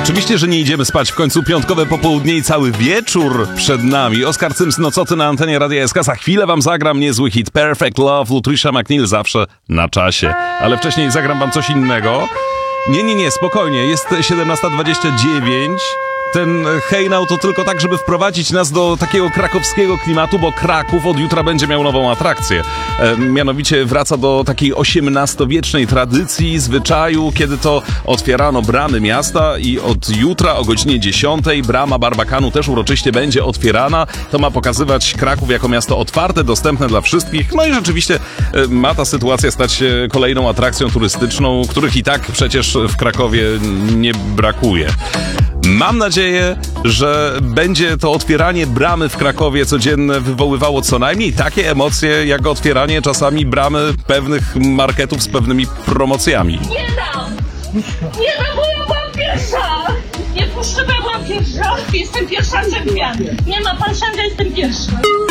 Oczywiście, że nie idziemy spać. W końcu piątkowe popołudnie i cały wieczór przed nami. Oskar Cyms, no co ty na antenie Radia SK? Za chwilę wam zagram niezły hit Perfect Love, Lutricia McNeil, zawsze na czasie. Ale wcześniej zagram wam coś innego. Nie, spokojnie. Jest 17:29. Ten hejnał to tylko tak, żeby wprowadzić nas do takiego krakowskiego klimatu, bo Kraków od jutra będzie miał nową atrakcję. Mianowicie wraca do takiej XVIII-wiecznej tradycji, zwyczaju, kiedy to otwierano bramy miasta i od jutra o godzinie 10 brama Barbakanu też uroczyście będzie otwierana. To ma pokazywać Kraków jako miasto otwarte, dostępne dla wszystkich. No i rzeczywiście ma ta sytuacja stać się kolejną atrakcją turystyczną, których i tak przecież w Krakowie nie brakuje. Mam nadzieję, że będzie to otwieranie bramy w Krakowie codzienne wywoływało co najmniej takie emocje, jak otwieranie czasami bramy pewnych marketów z pewnymi promocjami. Nie dam, bo ja byłam pierwsza! Nie puszczę, bo ja byłam pierwsza! Jestem pierwsza, Andrzej. Nie ma pan szanga, jestem pierwsza.